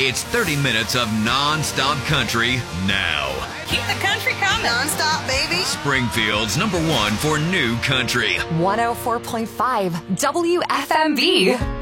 It's 30 minutes of non-stop country now. Keep the country coming. Non-stop, baby. Springfield's #1 for new country. 104.5 WFMB.